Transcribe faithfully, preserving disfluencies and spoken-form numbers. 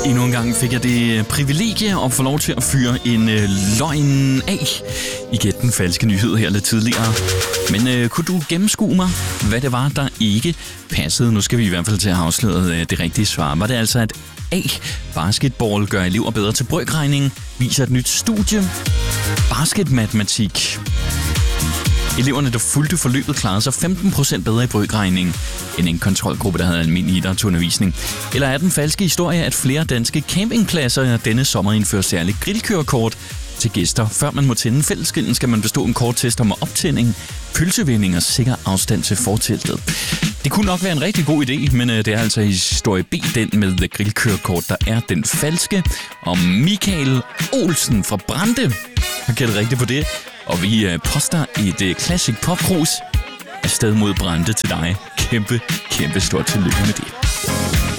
Endnu en gang fik jeg det privilegie at få lov til at fyre en øh, løgn af i Gæt den falske nyhed her lidt tidligere. Men øh, kunne du gennemskue mig, hvad det var, der ikke passede? Nu skal vi i hvert fald til at have afsløret øh, det rigtige svar. Var det altså, at A. Basketball gør elever bedre til brøkregning, viser et nyt studie. Basketmatematik. Eleverne, der fulgte forløbet, klarede sig femten procent bedre i brøkregning end en kontrolgruppe, der havde almindelig idrætsundervisning. Eller er den falske historie, at flere danske campingpladser denne sommer indfører særligt grillkørekort til gæster? Før man må tænde fællesgrillen, skal man bestå en kort test om optænding, pølsevinding og sikker afstand til forteltet. Det kunne nok være en rigtig god idé, men det er altså historie B, den med grillkørekort, der er den falske. Og Michael Olsen fra Brande har gættet rigtigt på det. Og vi poster et Classic Pop Cruise afsted mod Brande til dig. Kæmpe, kæmpe stort tillykke med det.